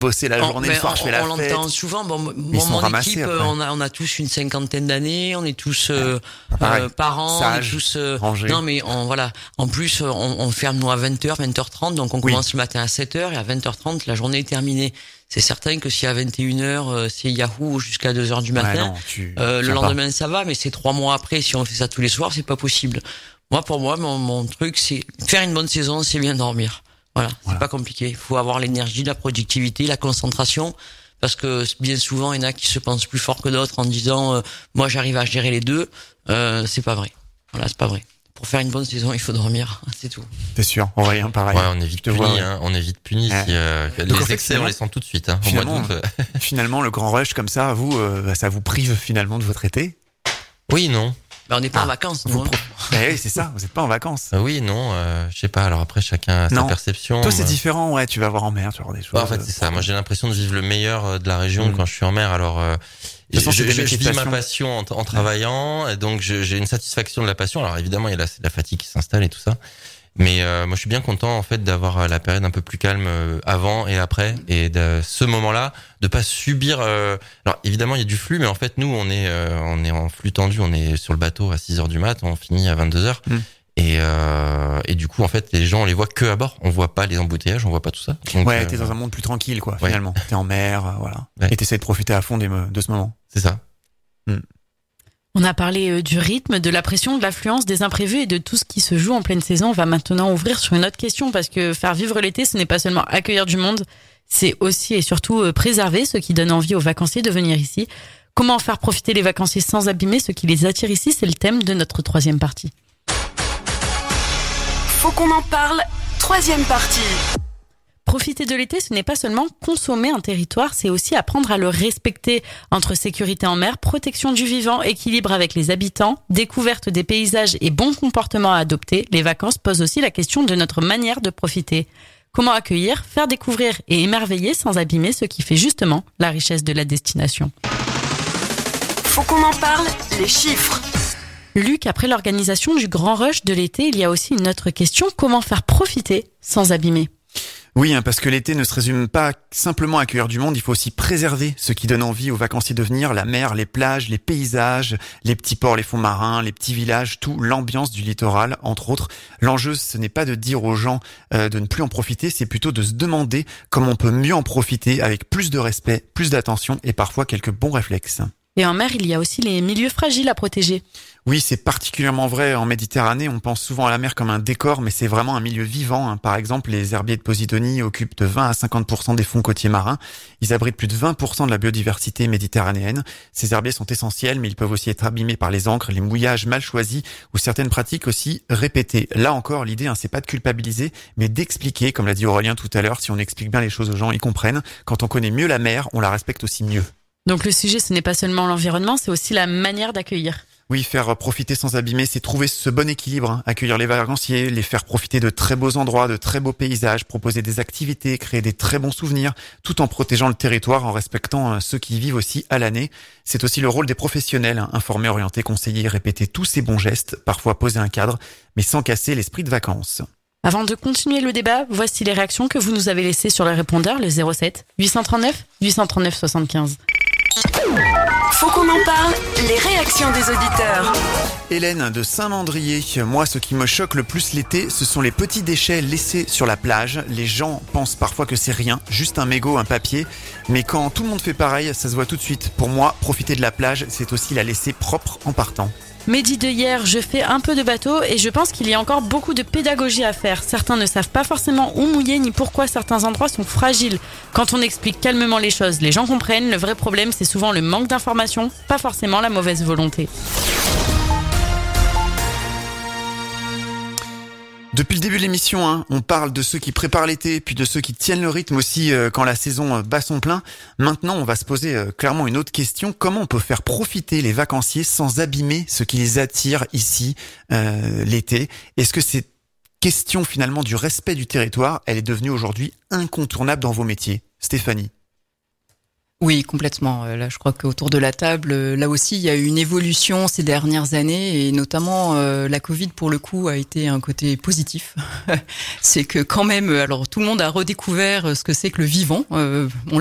bosser la journée, le soir je fais la on fête. l'entend souvent. Bon, Ils sont mon ramassés équipe, après. on a tous une cinquantaine d'années, on est tous pareil, parents, sages, on est tous rangés. non mais voilà. En plus, on ferme nous à 20h, 20h30, donc on commence le matin à 7h et à 20h30 la journée est terminée. C'est certain que si à 21h c'est Yahoo jusqu'à 2h du matin, le lendemain ça va, mais c'est 3 mois après, si on fait ça tous les soirs, c'est pas possible. Pour moi, mon truc, c'est faire une bonne saison, c'est bien dormir. Voilà. C'est pas compliqué. Il faut avoir l'énergie, la productivité, la concentration, parce que bien souvent, il y en a qui se pensent plus fort que d'autres en disant, moi, j'arrive à gérer les deux. C'est pas vrai. Voilà, c'est pas vrai. Pour faire une bonne saison, il faut dormir, c'est tout. C'est sûr, Aurélien, pareil. Ouais, on est vite puni, on est vite puni si les excès on les sent tout de suite. Finalement, le grand rush comme ça, vous, ça vous prive finalement de votre été? Oui, non. On n'est pas en vacances, nous. Oui, c'est ça. Vous n'êtes pas en vacances. Oui, non. Je sais pas. Alors après, chacun a sa perception. Toi, c'est différent. Ouais, tu vas voir en mer, tu vas voir des choses. En fait, c'est ça. Moi, j'ai l'impression de vivre le meilleur de la région quand je suis en mer. Alors, je vis ma passion en travaillant, et donc j'ai une satisfaction de la passion. Alors évidemment, il y a la fatigue qui s'installe et tout ça. Mais moi, je suis bien content en fait d'avoir la période un peu plus calme avant et après, et de ce moment-là, de pas subir. Alors évidemment, il y a du flux, mais en fait, nous, on est en flux tendu. On est sur le bateau à 6h du mat, on finit à 22h. Et du coup, en fait, les gens, on les voit que à bord. On voit pas les embouteillages, on voit pas tout ça. Donc, t'es dans un monde plus tranquille, quoi. Finalement, t'es en mer, voilà. Et t'essaies de profiter à fond de ce moment. C'est ça. On a parlé du rythme, de la pression, de l'affluence, des imprévus et de tout ce qui se joue en pleine saison. On va maintenant ouvrir sur une autre question, parce que faire vivre l'été, ce n'est pas seulement accueillir du monde, c'est aussi et surtout préserver ce qui donne envie aux vacanciers de venir ici. Comment faire profiter les vacanciers sans abîmer ce qui les attire ici? C'est le thème de notre troisième partie. Faut qu'on en parle, troisième partie. Profiter de l'été, ce n'est pas seulement consommer un territoire, c'est aussi apprendre à le respecter. Entre sécurité en mer, protection du vivant, équilibre avec les habitants, découverte des paysages et bons comportements à adopter, les vacances posent aussi la question de notre manière de profiter. Comment accueillir, faire découvrir et émerveiller sans abîmer ce qui fait justement la richesse de la destination. Faut qu'on en parle, les chiffres. Luc, après l'organisation du grand rush de l'été, il y a aussi une autre question, comment faire profiter sans abîmer? Oui, parce que l'été ne se résume pas simplement à accueillir du monde, il faut aussi préserver ce qui donne envie aux vacanciers de venir, la mer, les plages, les paysages, les petits ports, les fonds marins, les petits villages, tout, l'ambiance du littoral, entre autres. L'enjeu, ce n'est pas de dire aux gens de ne plus en profiter, c'est plutôt de se demander comment on peut mieux en profiter avec plus de respect, plus d'attention et parfois quelques bons réflexes. Et en mer, il y a aussi les milieux fragiles à protéger. Oui, c'est particulièrement vrai en Méditerranée. On pense souvent à la mer comme un décor, mais c'est vraiment un milieu vivant. Par exemple, les herbiers de Posidonie occupent de 20 à 50% des fonds côtiers marins. Ils abritent plus de 20% de la biodiversité méditerranéenne. Ces herbiers sont essentiels, mais ils peuvent aussi être abîmés par les ancres, les mouillages mal choisis ou certaines pratiques aussi répétées. Là encore, l'idée, c'est pas de culpabiliser, mais d'expliquer, comme l'a dit Aurélien tout à l'heure. Si on explique bien les choses aux gens, ils comprennent. Quand on connaît mieux la mer, on la respecte aussi mieux. Donc le sujet, ce n'est pas seulement l'environnement, c'est aussi la manière d'accueillir. Oui, faire profiter sans abîmer, c'est trouver ce bon équilibre. Accueillir les vacanciers, les faire profiter de très beaux endroits, de très beaux paysages, proposer des activités, créer des très bons souvenirs, tout en protégeant le territoire, en respectant ceux qui y vivent aussi à l'année. C'est aussi le rôle des professionnels, informer, orienter, conseiller, répéter tous ces bons gestes, parfois poser un cadre, mais sans casser l'esprit de vacances. Avant de continuer le débat, voici les réactions que vous nous avez laissées sur le répondeur, le 07 839 839 75. Faut qu'on en parle, les réactions des auditeurs. Hélène de Saint-Mandrier, moi ce qui me choque le plus l'été, ce sont les petits déchets laissés sur la plage. Les gens pensent parfois que c'est rien, juste un mégot, un papier. Mais quand tout le monde fait pareil, ça se voit tout de suite. Pour moi, profiter de la plage, c'est aussi la laisser propre en partant. Mehdi de hier, je fais un peu de bateau et je pense qu'il y a encore beaucoup de pédagogie à faire. Certains ne savent pas forcément où mouiller ni pourquoi certains endroits sont fragiles. Quand on explique calmement les choses, les gens comprennent. Le vrai problème, c'est souvent le manque d'information, pas forcément la mauvaise volonté. Depuis le début de l'émission, on parle de ceux qui préparent l'été, puis de ceux qui tiennent le rythme aussi quand la saison bat son plein. Maintenant, on va se poser clairement une autre question. Comment on peut faire profiter les vacanciers sans abîmer ce qui les attire ici l'été? Est-ce que cette question finalement du respect du territoire, elle est devenue aujourd'hui incontournable dans vos métiers? Stéphanie? Oui, complètement. Là, je crois qu'autour de la table, là aussi, il y a eu une évolution ces dernières années, et notamment la Covid, pour le coup, a été un côté positif. C'est que quand même, alors tout le monde a redécouvert ce que c'est que le vivant. On